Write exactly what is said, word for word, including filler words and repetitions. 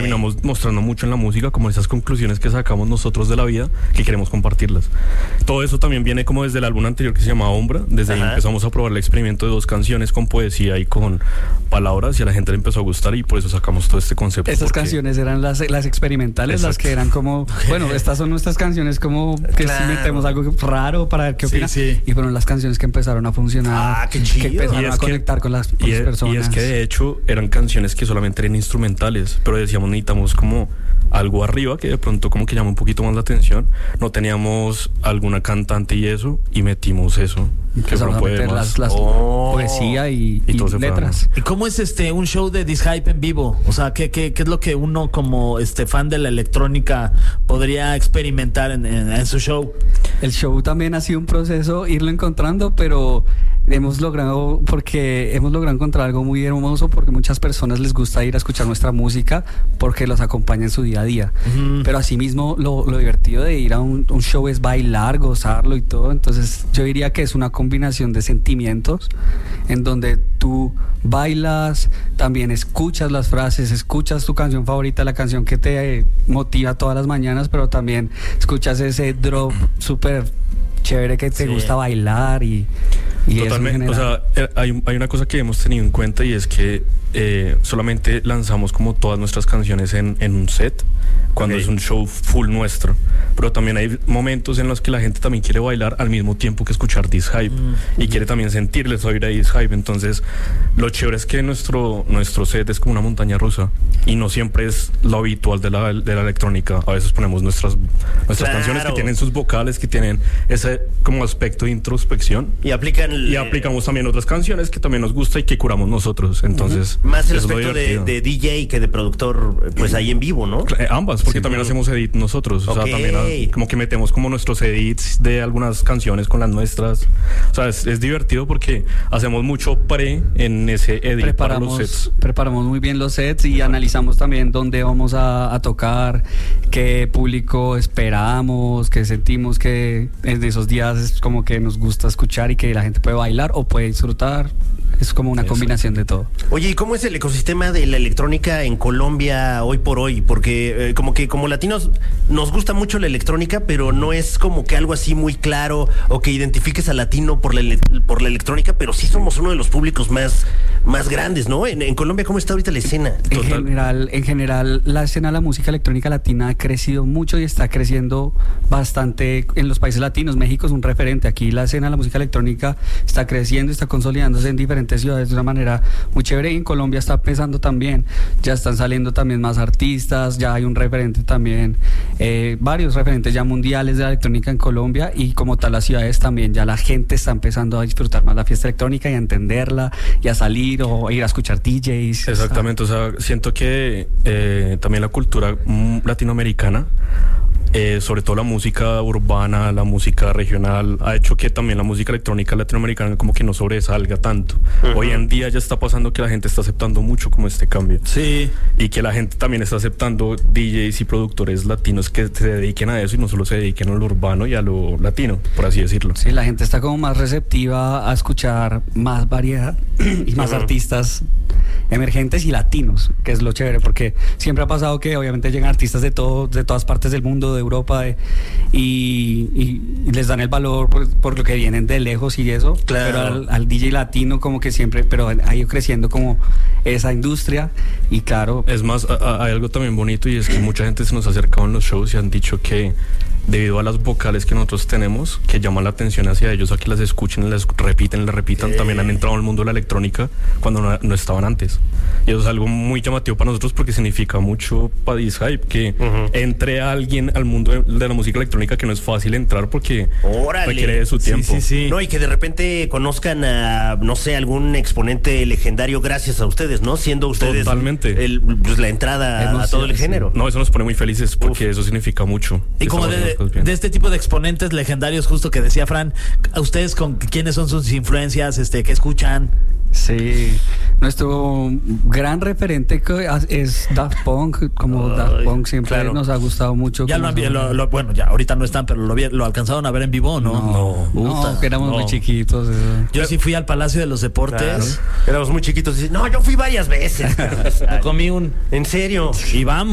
terminamos mostrando mucho en la música, como esas conclusiones que sacamos nosotros de la vida, que queremos compartirlas. Todo eso también viene como desde el álbum anterior que se llama Ombra. Desde Ajá. ahí empezamos a probar el experimento de dos canciones con poesía y con palabras, y a la gente le empezó a gustar, y por eso sacamos todo este concepto. Estas porque... canciones eran las, las experimentales, Exacto. las que eran como, bueno, estas son nuestras canciones como que claro. si metemos algo raro para ver qué opinan. Sí, sí. Y fueron las canciones que empezaron a funcionar, ah, qué chido. que empezaron a conectar que, con las, con y las es, personas. Y es que de hecho eran canciones que solamente eran instrumentales, pero decíamos necesitamos como algo arriba que de pronto como que llama un poquito más la atención. No teníamos alguna cantante y eso, y metimos eso. Empezamos a meter las, las oh. poesía y, y, y letras. ¿Y cómo es este un show de Dishype en vivo? O sea, ¿qué, qué, qué es lo que uno como este fan de la electrónica podría experimentar en, en, en su show? El show también ha sido un proceso irlo encontrando, pero hemos logrado, porque hemos logrado encontrar algo muy hermoso, porque muchas personas les gusta ir a escuchar nuestra música porque los acompaña en su día a día. Uh-huh. Pero asimismo lo, lo divertido de ir a un, un show es bailar, gozarlo y todo. Entonces yo diría que es una combinación de sentimientos en donde tú bailas, también escuchas las frases, escuchas tu canción favorita, la canción que te motiva todas las mañanas, pero también escuchas ese drop súper chévere que te sí. gusta bailar y, y totalmente. O sea, hay, hay una cosa que hemos tenido en cuenta, y es que eh, solamente lanzamos como todas nuestras canciones en, en un set cuando okay. es un show full nuestro, pero también hay momentos en los que la gente también quiere bailar al mismo tiempo que escuchar Dishype mm. y quiere también sentirles oír a Dishype. Entonces lo chévere es que nuestro, nuestro set es como una montaña rusa y no siempre es lo habitual de la, de la electrónica. A veces ponemos nuestras, nuestras claro. canciones que tienen sus vocales, que tienen ese como aspecto de introspección, y aplican el, y aplicamos también otras canciones que también nos gusta y que curamos nosotros. Entonces uh-huh. más el aspecto de, de D J que de productor, pues ahí en vivo, ¿no? Eh, ambas, porque sí, también uh-huh. hacemos edit nosotros. Okay. O sea, también a, como que metemos como nuestros edits de algunas canciones con las nuestras. O sea, es, es divertido porque hacemos mucho pre en ese edit preparamos, para los sets. Preparamos muy bien los sets y analizamos también dónde vamos a, a tocar, qué público esperamos, qué sentimos que en esos días es como que nos gusta escuchar y que la gente puede bailar o puede disfrutar. Es como una Eso. combinación de todo. Oye, ¿y cómo es el ecosistema de la electrónica en Colombia hoy por hoy? Porque eh, como que como latinos nos gusta mucho la electrónica, pero no es como que algo así muy claro o que identifiques al latino por la, ele- por la electrónica, pero sí somos uno de los públicos más, más grandes, ¿no? En, en Colombia, ¿cómo está ahorita la escena? En general, en general, la escena de la música electrónica latina ha crecido mucho y está creciendo bastante en los países latinos. México es un referente. Aquí la escena de la música electrónica está creciendo, está consolidándose en diferentes ciudades de una manera muy chévere, y en Colombia está empezando también, ya están saliendo también más artistas, ya hay un referente también, eh, varios referentes ya mundiales de la electrónica en Colombia, y como tal las ciudades también, ya la gente está empezando a disfrutar más la fiesta electrónica y a entenderla y a salir o ir a escuchar D Js. Exactamente, o sea, siento que eh, también la cultura latinoamericana, Eh, sobre todo la música urbana, la música regional, ha hecho que también la música electrónica latinoamericana como que no sobresalga tanto. Uh-huh. Hoy en día ya está pasando que la gente está aceptando mucho como este cambio. Sí. Y que la gente también está aceptando D Js y productores latinos que se dediquen a eso y no solo se dediquen a lo urbano y a lo latino, por así decirlo. Sí, la gente está como más receptiva a escuchar más variedad y más uh-huh. artistas emergentes y latinos, que es lo chévere, porque siempre ha pasado que obviamente llegan artistas de todo, de todas partes del mundo, de Europa, de, y, y, y les dan el valor por, por lo que vienen de lejos y eso, claro. pero al, al D J latino como que siempre, pero ha ido creciendo como esa industria, y claro. Es más, a, a, hay algo también bonito, y es que mucha gente se nos ha acercado en los shows y han dicho que debido a las vocales que nosotros tenemos, que llaman la atención hacia ellos, a que las escuchen, las repiten, las repitan, eh. también han entrado al mundo de la electrónica cuando no, no estaban antes. Y eso es algo muy llamativo para nosotros, porque significa mucho para Dishype que uh-huh. entre alguien al mundo de, de la música electrónica, que no es fácil entrar porque Órale. requiere de su tiempo. Sí, sí, sí. No, y que de repente conozcan a, no sé, algún exponente legendario gracias a ustedes, ¿no? Siendo ustedes Totalmente. El, pues, la entrada Hemos, a todo el género. No, eso nos pone muy felices porque Uf. eso significa mucho. Y como de, de este tipo de exponentes legendarios, justo que decía Fran, ¿a ustedes con quiénes son sus influencias? Este, ¿qué escuchan? Sí, nuestro gran referente es Daft Punk, como Ay, Daft Punk siempre claro. nos ha gustado mucho. Ya lo, lo, lo bueno, ya ahorita no están, pero lo, lo alcanzaron a ver en vivo, ¿no? No, no, no que éramos no. muy chiquitos. Eso. Yo sí fui al Palacio de los Deportes. Claro. Éramos muy chiquitos. Y, no, yo fui varias veces. Comí un... ¿En serio? Y vamos.